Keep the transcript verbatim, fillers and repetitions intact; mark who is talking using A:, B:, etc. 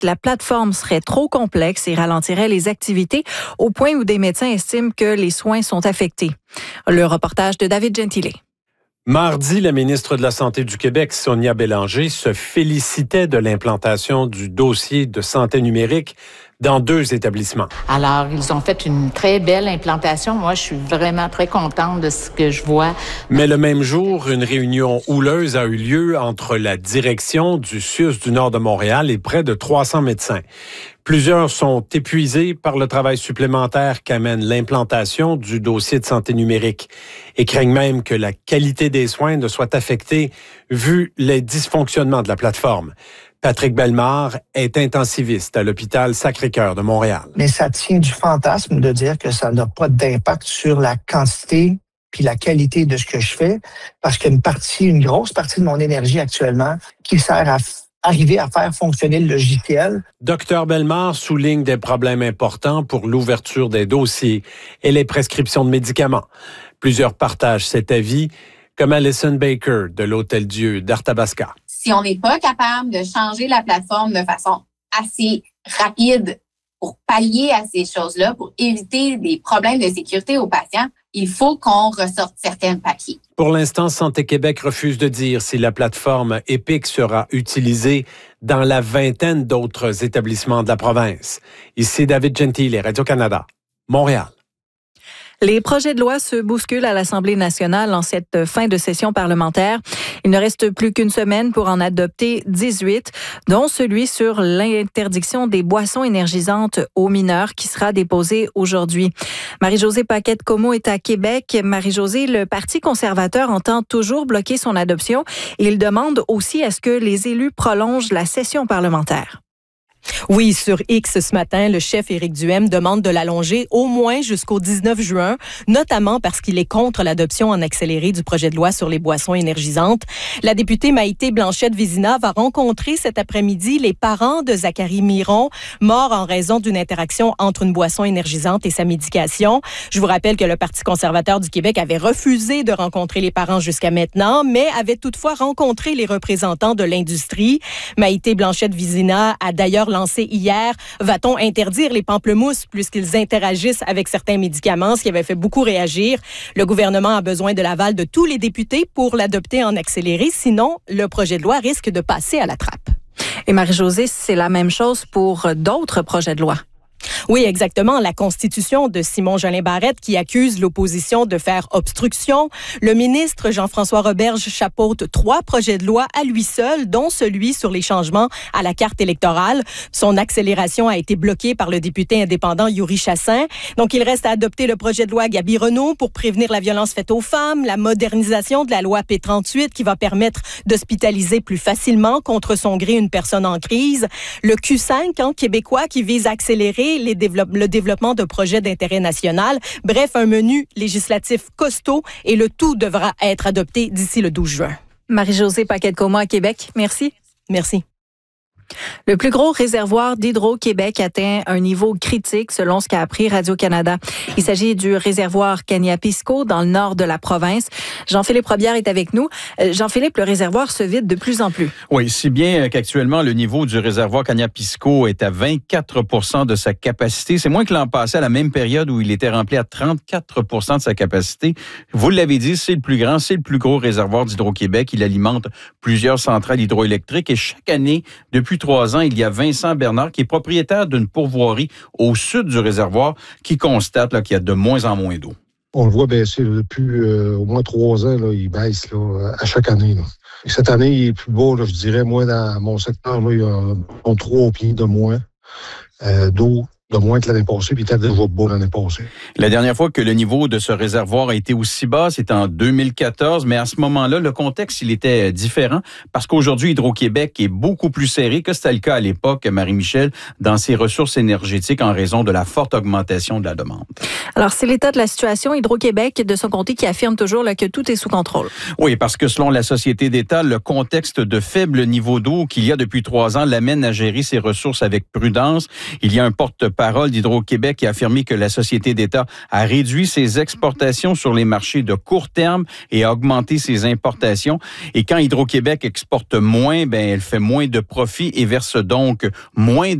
A: la plateforme serait trop complexe et ralentirait les activités au point où des médecins estiment que les soins sont affectés. Le reportage de David Gentile.
B: Mardi, la ministre de la Santé du Québec, Sonia Bélanger, se félicitait de l'implantation du dossier de santé numérique dans deux établissements.
C: Alors, ils ont fait une très belle implantation. Moi, je suis vraiment très contente de ce que je vois.
B: Mais le même jour, une réunion houleuse a eu lieu entre la direction du C U S du Nord de Montréal et près de trois cents médecins. Plusieurs sont épuisés par le travail supplémentaire qu'amène l'implantation du dossier de santé numérique et craignent même que la qualité des soins ne soit affectée vu les dysfonctionnements de la plateforme. Patrick Bellemare est intensiviste à l'hôpital Sacré-Cœur de Montréal.
D: Mais ça tient du fantasme de dire que ça n'a pas d'impact sur la quantité puis la qualité de ce que je fais, parce qu'une partie, une grosse partie de mon énergie actuellement qui sert à f- arriver à faire fonctionner le logiciel.
B: Docteur Bellemare souligne des problèmes importants pour l'ouverture des dossiers et les prescriptions de médicaments. Plusieurs partagent cet avis, comme Alison Baker de l'Hôtel-Dieu d'Arthabasca.
E: Si on n'est pas capable de changer la plateforme de façon assez rapide pour pallier à ces choses-là, pour éviter des problèmes de sécurité aux patients, il faut qu'on ressorte certains papiers.
B: Pour l'instant, Santé Québec refuse de dire si la plateforme Epic sera utilisée dans la vingtaine d'autres établissements de la province. Ici David Gentile, Radio-Canada, Montréal.
A: Les projets de loi se bousculent à l'Assemblée nationale en cette fin de session parlementaire. Il ne reste plus qu'une semaine pour en adopter dix-huit, dont celui sur l'interdiction des boissons énergisantes aux mineurs qui sera déposé aujourd'hui. Marie-Josée Paquette-Comeau est à Québec. Marie-Josée, le Parti conservateur entend toujours bloquer son adoption et il demande aussi à ce que les élus prolongent la session parlementaire.
F: Oui, sur X ce matin, le chef Éric Duhem demande de l'allonger au moins jusqu'au dix-neuf juin, notamment parce qu'il est contre l'adoption en accéléré du projet de loi sur les boissons énergisantes. La députée Maïté Blanchette-Vizina va rencontrer cet après-midi les parents de Zachary Miron, mort en raison d'une interaction entre une boisson énergisante et sa médication. Je vous rappelle que le Parti conservateur du Québec avait refusé de rencontrer les parents jusqu'à maintenant, mais avait toutefois rencontré les représentants de l'industrie. Maïté Blanchette-Vizina a d'ailleurs lancé hier, va-t-on interdire les pamplemousses puisqu'ils interagissent avec certains médicaments, ce qui avait fait beaucoup réagir. Le gouvernement a besoin de l'aval de tous les députés pour l'adopter en accéléré, sinon le projet de loi risque de passer à la trappe.
A: Et Marie-Josée, c'est la même chose pour d'autres projets de loi.
F: Oui, exactement. La constitution de Simon Jolin Barrette qui accuse l'opposition de faire obstruction. Le ministre Jean-François Roberge chapeaute trois projets de loi à lui seul, dont celui sur les changements à la carte électorale. Son accélération a été bloquée par le député indépendant Yuri Chassin. Donc, il reste à adopter le projet de loi Gaby Renaud pour prévenir la violence faite aux femmes, la modernisation de la loi P trente-huit qui va permettre d'hospitaliser plus facilement contre son gré une personne en crise. Le Q cinq, hein, québécois, qui vise à accélérer les développe, le développement de projets d'intérêt national. Bref, un menu législatif costaud et le tout devra être adopté d'ici le douze juin.
A: Marie-Josée Paquette-Comeau à Québec, merci.
F: Merci.
A: Le plus gros réservoir d'Hydro-Québec atteint un niveau critique selon ce qu'a appris Radio-Canada. Il s'agit du réservoir Kaniapisco dans le nord de la province. Jean-Philippe Robillard est avec nous. Jean-Philippe, le réservoir se vide de plus en plus.
G: Oui, si bien qu'actuellement, le niveau du réservoir Kaniapisco est à vingt-quatre pour cent de sa capacité. C'est moins que l'an passé, à la même période où il était rempli à trente-quatre pour cent de sa capacité. Vous l'avez dit, c'est le plus grand, c'est le plus gros réservoir d'Hydro-Québec. Il alimente plusieurs centrales hydroélectriques et chaque année, depuis trois ans, il y a Vincent Bernard, qui est propriétaire d'une pourvoirie au sud du réservoir, qui constate là, qu'il y a de moins en moins d'eau.
H: On le voit baisser là, depuis euh, au moins trois ans. Là, il baisse là, à chaque année. Là. Et cette année, il est plus beau, là, je dirais. Moi, dans mon secteur, là, il y a trois pieds de moins euh, d'eau. de moins que l'année passée, puis il était déjà beau l'année passée.
G: La dernière fois que le niveau de ce réservoir a été aussi bas, c'était en deux mille quatorze, mais à ce moment-là, le contexte, il était différent, parce qu'aujourd'hui, Hydro-Québec est beaucoup plus serré que c'était le cas à l'époque, Marie-Michel, dans ses ressources énergétiques en raison de la forte augmentation de la demande.
A: Alors, c'est l'état de la situation. Hydro-Québec, de son côté, qui affirme toujours là, que tout est sous contrôle.
G: Oui, parce que selon la Société d'État, le contexte de faible niveau d'eau qu'il y a depuis trois ans l'amène à gérer ses ressources avec prudence. Il y a un porte-parole porte-parole d'Hydro-Québec qui a affirmé que la société d'État a réduit ses exportations sur les marchés de court terme et a augmenté ses importations. Et quand Hydro-Québec exporte moins, ben elle fait moins de profit et verse donc moins de